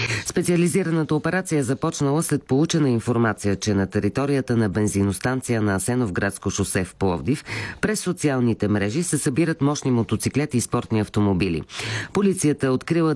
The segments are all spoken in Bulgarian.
Специализираната операция е започнала след получена информация, че на територията на бензиностанция на Асеновградско шосе в Пловдив през социалните мрежи се събират мощни мотоциклети и спортни автомобили. Полицията е открила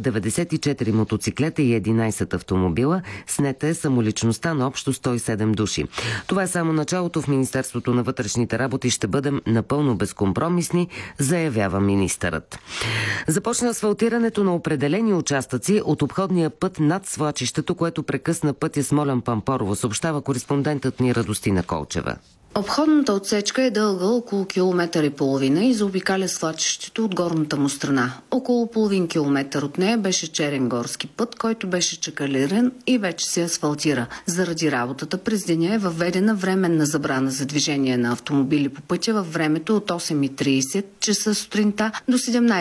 94 мотоциклета и 11 автомобила. Снета е самоличността на общо 107 души. Това е само началото. В Министерството на вътрешните работи ще бъдем напълно безкомпромисни, заявява министърът. Започна асфалтирането на определени участъци от обходния път над свлачището, което прекъсна пътя Смолян-Пампорово, съобщава кореспондентът ни Радостина Колчева. Обходната отсечка е дълга около километър и половина и заобикаля свлачището от горната му страна. Около половин километър от нея беше черен горски път, който беше чакалиран и вече се асфалтира. Заради работата през деня е въведена временна забрана за движение на автомобили по пътя във времето от 8:30 часа сутринта до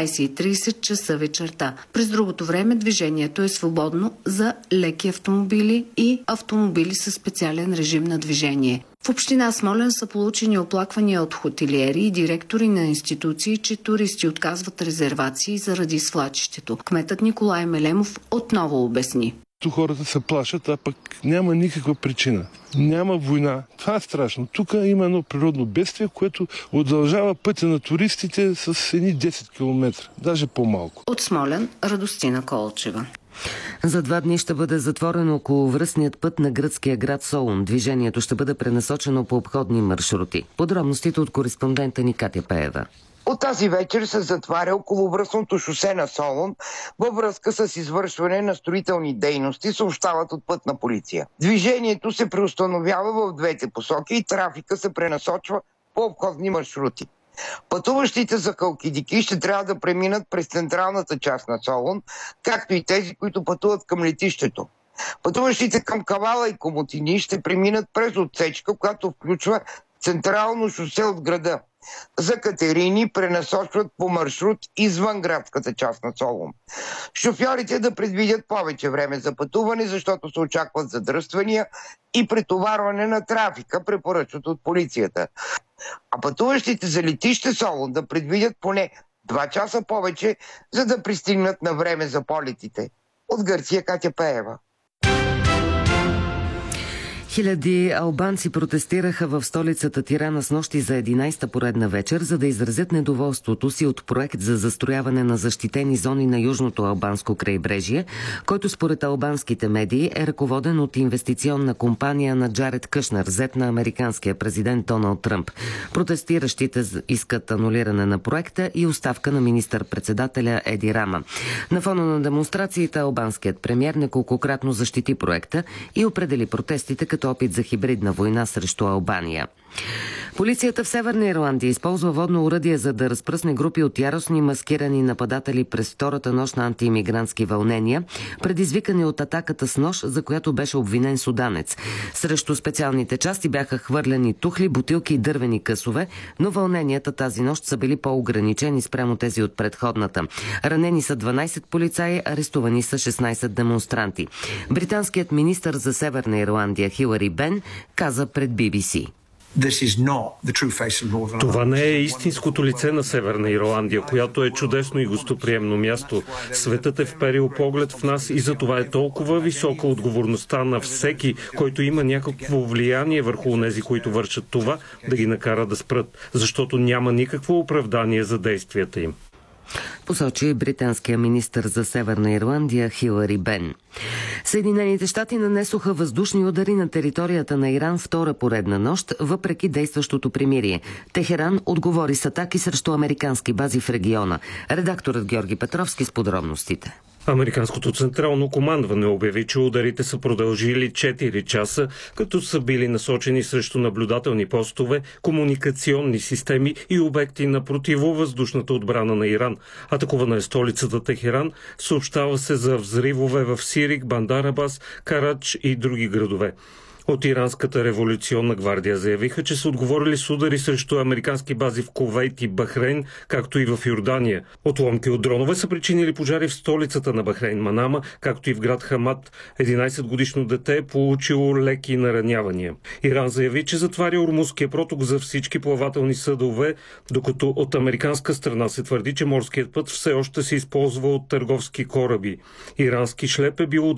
17:30 часа вечерта. През другото време движението е свободно за леки автомобили и автомобили със специален режим на движение. В община Смолян са получени оплаквания от хотелиери и директори на институции, че туристи отказват резервации заради свлачището. Кметът Николай Мелемов отново обясни. Тук хората се плашат, а пък няма никаква причина. Няма война. Това е страшно. Тук има едно природно бедствие, което удължава пътя на туристите с едни 10 км, даже по-малко. От Смолян, Радостина Колчева. За 2 дни ще бъде затворен околовръстният път на гръцкия град Солун. Движението ще бъде пренасочено по обходни маршрути. Подробностите от кореспондента ни Катя Пеева. От тази вечер се затваря околовръстното шосе на Солун във връзка с извършване на строителни дейности, съобщават от Пътна полиция. Движението се преустановява в двете посоки и трафика се пренасочва по обходни маршрути. Пътуващите за Халкидики ще трябва да преминат през централната част на Солун, както и тези, които пътуват към летището. Пътуващите към Кавала и Комотини ще преминат през отсечка, която включва централно шосе от града. За Катерини пренасочват по маршрут извън градската част на Солун. Шофьорите да предвидят повече време за пътуване, защото се очакват задръствания и претоварване на трафика, препоръчват от полицията. А пътуващите за летище Солун да предвидят поне 2 часа повече, за да пристигнат на време за полетите. От Гърция, Катя Пеева. Хиляди албанци протестираха в столицата Тирана снощи за 11-та поредна вечер, за да изразят недоволството си от проект за застрояване на защитени зони на южното албанско крайбрежие, който според албанските медии е ръководен от инвестиционна компания на Джаред Къшнер, зет на американския президент Доналд Тръмп. Протестиращите искат анулиране на проекта и оставка на министър-председателя Еди Рама. На фона на демонстрациите албанският премиер неколкократно защити проекта и определи протестите като опит за хибридна война срещу Албания. Полицията в Северна Ирландия използва водно оръдие, за да разпръсне групи от яростни маскирани нападатели през втората нощ на антиимигрантски вълнения, предизвикани от атаката с нож, за която беше обвинен суданец. Срещу специалните части бяха хвърляни тухли, бутилки и дървени късове, но вълненията тази нощ са били по-ограничени спрямо тези от предходната. Ранени са 12 полицаи, арестувани са 16 демонстранти. Британският министър за Северна Ирландия Хилари Бен каза пред BBC. Това не е истинското лице на Северна Ирландия, която е чудесно и гостоприемно място. Светът е вперил поглед в нас и за това е толкова висока отговорността на всеки, който има някакво влияние върху онези, които вършат това, да ги накара да спрат, защото няма никакво оправдание за действията им. Посочи британския министър за Северна Ирландия Хилари Бен. Съединените щати нанесоха въздушни удари на територията на Иран втора поредна нощ, въпреки действащото примирие. Техеран отговори с атаки срещу американски бази в региона. Редакторът Георги Петровски с подробностите. Американското централно командване обяви, че ударите са продължили 4 часа, като са били насочени срещу наблюдателни постове, комуникационни системи и обекти на противовъздушната отбрана на Иран. Атакувана е столицата Техеран, съобщава се за взривове в Сирик, Бандар Абас, Карадж и други градове. От Иранската революционна гвардия заявиха, че са отговорили с удари срещу американски бази в Кувейт и Бахрейн, както и в Йордания. Отломки от дронове са причинили пожари в столицата на Бахрейн Манама, както и в град Хамад. 11-годишно дете е получило леки наранявания. Иран заяви, че затваря Ормузския проток за всички плавателни съдове, докато от американска страна се твърди, че морският път все още се използва от търговски кораби. Ирански шлеп е бил